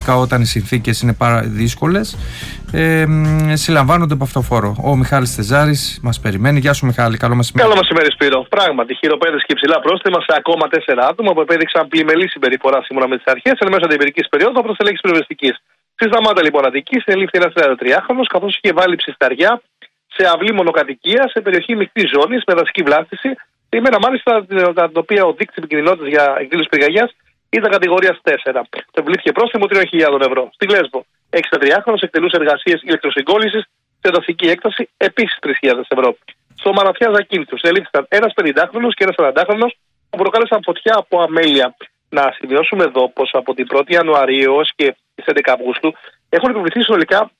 ειδικά όταν οι συνθήκες είναι πάρα δύσκολες, συλλαμβάνονται από αυτοφόρο. Ο Μιχάλης Θεζάρης μας περιμένει. Γεια σου, Μιχάλη, καλό μεσημέρι. Καλό μεσημέρι, Σπύρο. Πράγματι, χειροπέδες και υψηλά πρόστιμα σε ακόμα 4 άτομα που επέδειξαν πλημελή συμπεριφορά σύμφωνα με τις αρχές εν μέσω αντιπυρικής περίοδου από προσελέγχης πυροσβεστικής. Στη Σταμάτα, λοιπόν, Αττικής, συνελήφθη ένας 33χρονος, καθώς είχε βάλει ψισταριά σε αυλή μονοκατοικία σε περιοχή μεικτής ζώνης με δασική βλάστηση. Ημέρα μάλιστα τα οποία ο δείκτης επικινδυνότητας για εκδήλωση πυρκαγιάς ήταν κατηγορίας 4. Το βλήθηκε πρόστιμο 3.000 ευρώ. Στη Λέσβο, 63χρονος εκτελούσε εργασίες ηλεκτροσυγκόλλησης σε δασική έκταση, επίσης 3.000 ευρώ. Στο Μαραφιά Ζακίνθου συνελήφθηκαν ένας 50χρονος και ένας 40χρονος που προκάλεσαν φωτιά από αμέλεια. Να σημειώσουμε εδώ πως από την 1η Ιανουαρίου έως και τις 11 Αυγούστου έχουν επιβληθεί συνολικά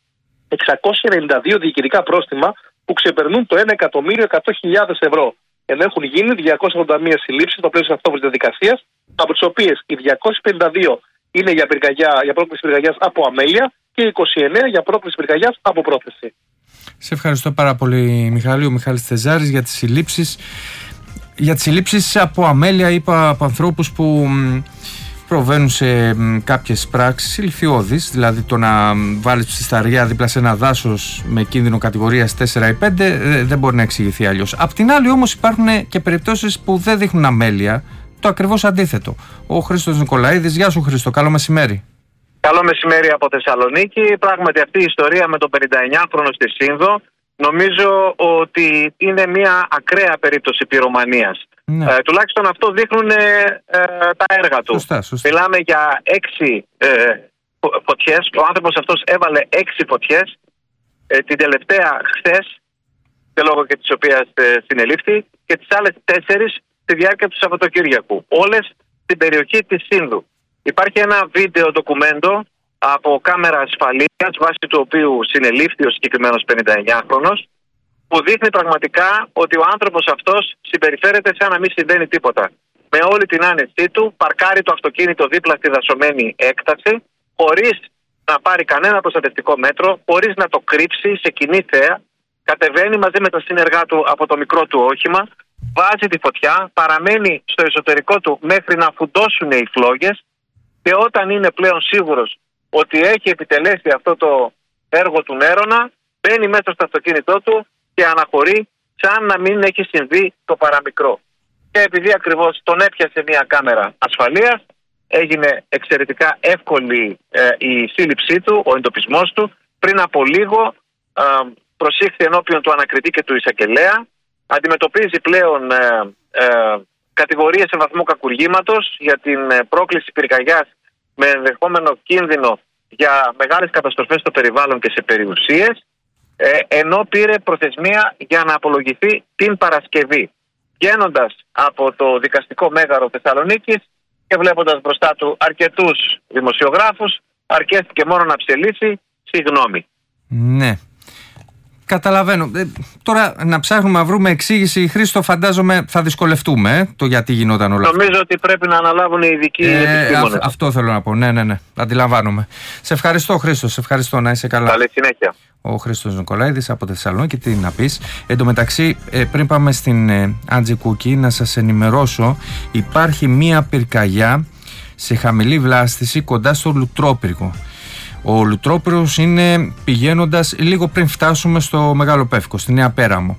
692 διοικητικά πρόστιμα που ξεπερνούν το 1.100.000 ευρώ. Ενώ έχουν γίνει 281 συλλήψεις στο πλαίσιο αυτόβουλης διαδικασίας, από τις οποίες οι 252 είναι για πρόκληση πυρκαγιάς από αμέλεια και 29 για πρόκληση πυρκαγιάς από πρόθεση. Σε ευχαριστώ πάρα πολύ, Μιχάλη. Ο Μιχάλης Θεζάρης για τις συλλήψεις. Για τις συλλήψεις από αμέλεια, είπα, από ανθρώπους που προβαίνουν σε κάποιες πράξεις ηλιθιώδεις, δηλαδή το να βάλεις ψισταριά δίπλα σε ένα δάσος με κίνδυνο κατηγορίας 4 ή 5 δεν μπορεί να εξηγηθεί αλλιώς. Απ' την άλλη όμως υπάρχουν και περιπτώσεις που δεν δείχνουν αμέλεια, το ακριβώς αντίθετο. Ο Χρήστος Νικολαίδης. Γεια σου, Χρήστο, καλό μεσημέρι. Καλό μεσημέρι από Θεσσαλονίκη. Πράγματι αυτή η ιστορία με τον 59χρονο στη Σύνδο νομίζω ότι είναι μια ακραία περίπτωση πυρομανίας. Ναι. Τουλάχιστον αυτό δείχνουν τα έργα του. Σωστά. Μιλάμε για 6 φωτιές. Ο άνθρωπος αυτός έβαλε 6 φωτιές. Την τελευταία χθες, και λόγω και της οποίας συνελήφθη, και τις άλλες 4 στη διάρκεια του Σαββατοκύριακου. Όλες στην περιοχή της Σύνδου. Υπάρχει ένα βίντεο ντοκουμέντο από κάμερα ασφαλείας, βάσει του οποίου συνελήφθη ο συγκεκριμένος 59χρονος, που δείχνει πραγματικά ότι ο άνθρωπος αυτός συμπεριφέρεται σαν να μην συμβαίνει τίποτα. Με όλη την άνεσή του, παρκάρει το αυτοκίνητο δίπλα στη δασωμένη έκταση, χωρίς να πάρει κανένα προστατευτικό μέτρο, χωρίς να το κρύψει σε κοινή θέα, κατεβαίνει μαζί με τα σύνεργά του από το μικρό του όχημα, βάζει τη φωτιά, παραμένει στο εσωτερικό του μέχρι να φουντώσουν οι φλόγες και όταν είναι πλέον σίγουρος ότι έχει επιτελέσει αυτό το έργο του Νέρονα, μπαίνει μέσα στο αυτοκίνητό του και αναχωρεί σαν να μην έχει συμβεί το παραμικρό. Και επειδή ακριβώς τον έπιασε μια κάμερα ασφαλείας, έγινε εξαιρετικά εύκολη η σύλληψή του, ο εντοπισμός του. Πριν από λίγο προσήχθη ενώπιον του ανακριτή και του εισαγγελέα. Αντιμετωπίζει πλέον κατηγορίες σε βαθμό κακουργήματος για την πρόκληση πυρκαγιάς με ενδεχόμενο κίνδυνο για μεγάλες καταστροφές στο περιβάλλον και σε περιουσίες, ενώ πήρε προθεσμία για να απολογηθεί την Παρασκευή. Βγαίνοντας από το δικαστικό μέγαρο Θεσσαλονίκης και βλέποντας μπροστά του αρκετούς δημοσιογράφους, αρκέστηκε μόνο να ψελίσει συγγνώμη. Ναι. Καταλαβαίνω. Τώρα να ψάχνουμε να βρούμε εξήγηση, Χρήστο, φαντάζομαι θα δυσκολευτούμε το γιατί γινόταν όλα αυτά. Νομίζω ότι πρέπει να αναλάβουν οι ειδικοί επιστήμονες. Αυτό θέλω να πω. Ναι. Αντιλαμβάνομαι. Σε ευχαριστώ, Χρήστο. Σε ευχαριστώ. Να είσαι καλά. Καλή συνέχεια. Ο Χρήστος Νικολαίδης από τη Θεσσαλονίκη. Τι να πεις. Εν τω μεταξύ, πριν πάμε στην Άντζη Κούκκι, να σας ενημερώσω, υπάρχει μία πυρκαγιά σε χαμηλή βλάστηση κοντά στο Λουτρόπυργο. Ο Λουτρόπυρος είναι πηγαίνοντας λίγο πριν φτάσουμε στο Μεγάλο Πεύκο, στη Νέα Πέραμο.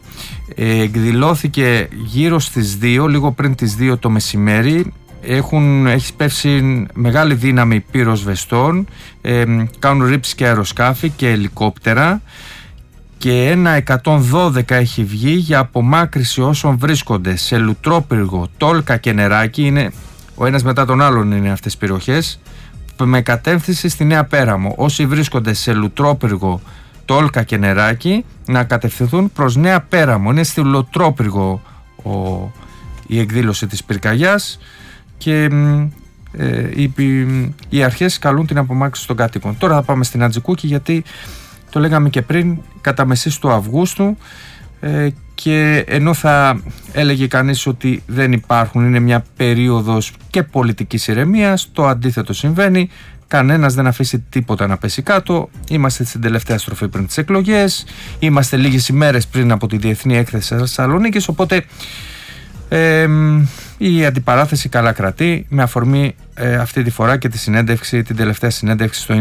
Εκδηλώθηκε γύρω στις 2, λίγο πριν τις 2 το μεσημέρι. Έχει πέσει μεγάλη δύναμη πυροσβεστών, κάνουν ρήψεις και αεροσκάφη και ελικόπτερα και ένα 112 έχει βγει για απομάκρυση όσων βρίσκονται σε Λουτρόπυργο, Τόλκα και Νεράκι. Είναι, ο ένας μετά τον άλλον είναι αυτές τις περιοχές, με κατεύθυνση στη Νέα Πέραμο. Όσοι βρίσκονται σε Λουτρόπυργο, Τόλκα και Νεράκι να κατευθυνθούν προς Νέα Πέραμο. Είναι στη Λουτρόπυργο η εκδήλωση της πυρκαγιάς και οι αρχές καλούν την απομάκρυνση των κατοίκων. Τώρα θα πάμε στην Άντζη Κούκκι, γιατί το λέγαμε και πριν, κατά μεσής του Αυγούστου, και ενώ θα έλεγε κανείς ότι δεν υπάρχουν, είναι μια περίοδος και πολιτικής ηρεμίας, το αντίθετο συμβαίνει. Κανένας δεν αφήσει τίποτα να πέσει κάτω. Είμαστε στην τελευταία στροφή πριν τις εκλογές, είμαστε λίγες ημέρες πριν από τη Διεθνή Έκθεση Θεσσαλονίκης, οπότε η αντιπαράθεση καλά κρατεί, με αφορμή αυτή τη φορά και τη συνέντευξη, την τελευταία συνέντευξη στο